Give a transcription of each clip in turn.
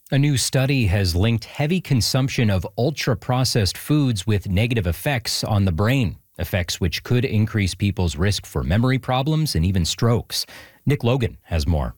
A new study has linked heavy consumption of ultra-processed foods with negative effects on the brain, effects which could increase people's risk for memory problems and even strokes. Nick Logan has more.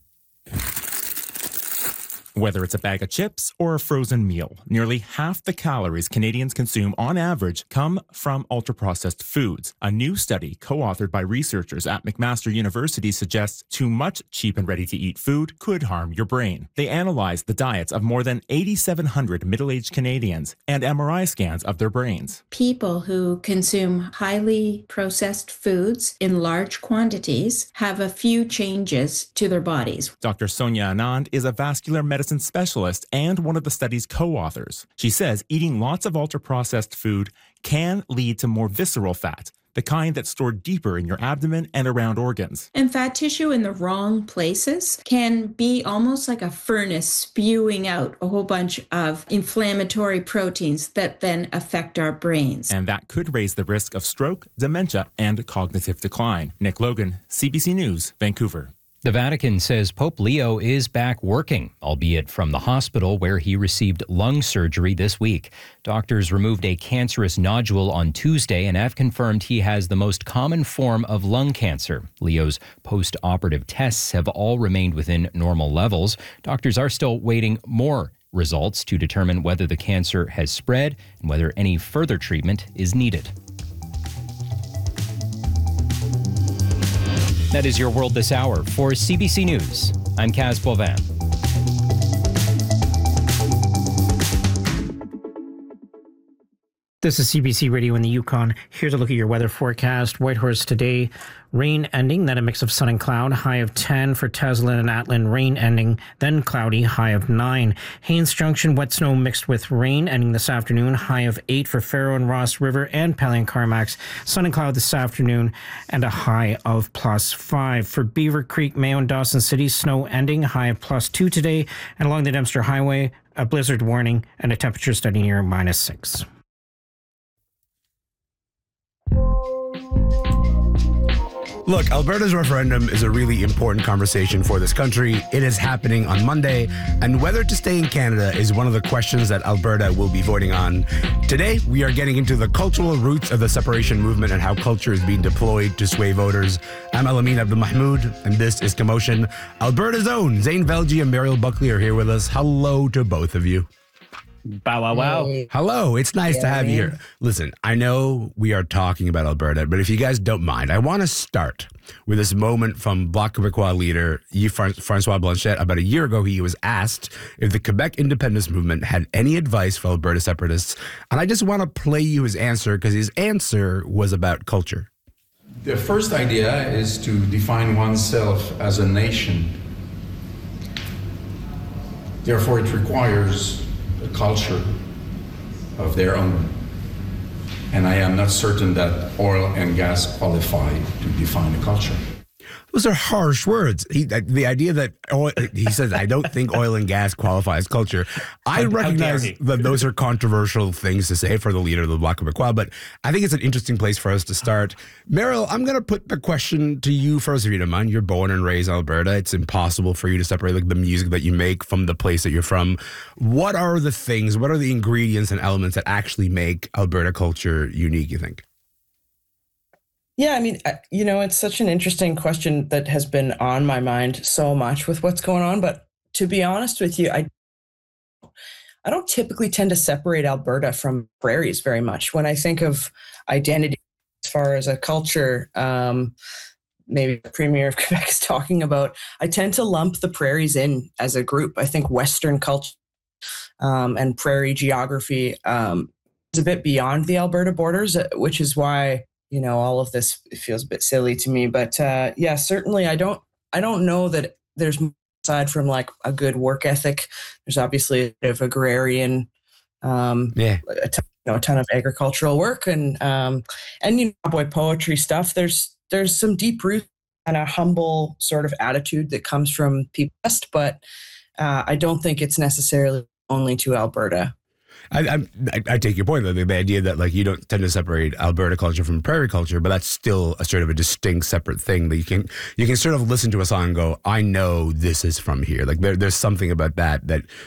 Whether it's a bag of chips or a frozen meal, nearly half the calories Canadians consume on average come from ultra-processed foods. A new study co-authored by researchers at McMaster University suggests too much cheap and ready-to-eat food could harm your brain. They analyzed the diets of more than 8,700 middle-aged Canadians and MRI scans of their brains. People who consume highly processed foods in large quantities have a few changes to their bodies. Dr. Sonia Anand is a vascular medicine specialist and one of the study's co-authors. She says eating lots of ultra-processed food can lead to more visceral fat, the kind that's stored deeper in your abdomen and around organs. And fat tissue in the wrong places can be almost like a furnace spewing out a whole bunch of inflammatory proteins that then affect our brains. And that could raise the risk of stroke, dementia, and cognitive decline. Nick Logan, CBC News, Vancouver. The Vatican says Pope Leo is back working, albeit from the hospital where he received lung surgery this week. Doctors removed a cancerous nodule on Tuesday and have confirmed he has the most common form of lung cancer. Leo's post-operative tests have all remained within normal levels. Doctors are still waiting more results to determine whether the cancer has spread and whether any further treatment is needed. That is your world this hour. For CBC News, I'm Kaz Boivin. This is CBC Radio in the Yukon. Here's a look at your weather forecast. Whitehorse today, rain ending, then a mix of sun and cloud, high of 10 for Teslin and Atlin, rain ending, then cloudy, high of 9. Haines Junction, wet snow mixed with rain, ending this afternoon, high of 8 for Faro and Ross River and Pelly and Carmax, sun and cloud this afternoon, and a high of +5. For Beaver Creek, Mayo and Dawson City, snow ending, high of +2 today, and along the Dempster Highway, a blizzard warning and a temperature study near -6. Look, Alberta's referendum is a really important conversation for this country. It is happening on Monday, and whether to stay in Canada is one of the questions that Alberta will be voting on. Today, we are getting into the cultural roots of the separation movement and how culture is being deployed to sway voters. I'm Alamin Abdul-Mahmoud, and this is Commotion. Alberta's own Zane Velji and Mariel Buckley are here with us. Hello to both of you. Bow, wow, wow. Hey. Hello, it's nice to have you here. Listen, I know we are talking about Alberta, but if you guys don't mind, I want to start with this moment from Bloc Québécois leader Francois Blanchet. About a year ago, he was asked if the Quebec independence movement had any advice for Alberta separatists. And I just want to play you his answer because his answer was about culture. The first idea is to define oneself as a nation. Therefore, it requires a culture of their own. And I am not certain that oil and gas qualify to define a culture. Those are harsh words. The idea that he says, I don't think oil and gas qualify as culture. I recognize that those are controversial things to say for the leader of the Bloc Québécois, but I think it's an interesting place for us to start. Mariel, I'm going to put the question to you first, if you don't mind. You're born and raised in Alberta. It's impossible for you to separate the music that you make from the place that you're from. What are the things, what are the ingredients and elements that actually make Alberta culture unique, you think? Yeah, I mean, it's such an interesting question that has been on my mind so much with what's going on. But to be honest with you, I don't typically tend to separate Alberta from prairies very much. When I think of identity as far as a culture, maybe the Premier of Quebec is talking about, I tend to lump the prairies in as a group. I think Western culture and prairie geography is a bit beyond the Alberta borders, which is why all of this feels a bit silly to me, but yeah, certainly I don't know that there's, aside from like a good work ethic, there's obviously a bit of agrarian, a ton of agricultural work and boy, poetry stuff. There's some deep root and a humble sort of attitude that comes from people west, but I don't think it's necessarily only to Alberta. I take your point, though, the idea that like you don't tend to separate Alberta culture from prairie culture, but that's still a sort of a distinct, separate thing that you can sort of listen to a song and go, I know this is from here. Like there's something about that